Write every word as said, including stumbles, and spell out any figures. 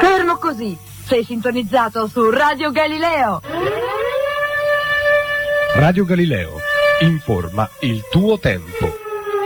Fermo così, sei sintonizzato su Radio Galileo. Radio Galileo, informa il tuo tempo.